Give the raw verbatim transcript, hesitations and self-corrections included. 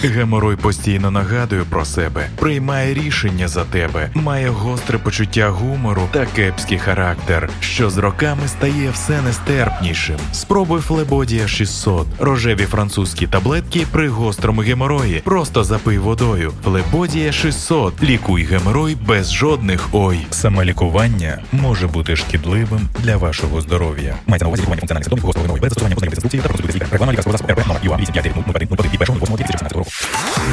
Геморой постійно нагадує про себе, приймає рішення за тебе, має гостре почуття гумору та кепський характер, що з роками стає все нестерпнішим. Спробуй Флебодія шістсот. Рожеві французькі таблетки при гострому геморої. Просто запий водою. Флебодія шістсот. Лікуй геморой без жодних ой. Самолікування може бути шкідливим для вашого здоров'я. Мається на увазі лікування функціональних симптомів гострого геморою без застосування позначних інструкцій та консультації лікаря. Реклама лікарського засобу РП номер ю А вісім п'ять дев'ять нуль один нуль один І Б Ш двадцять вісім дев'ятнадцятого року.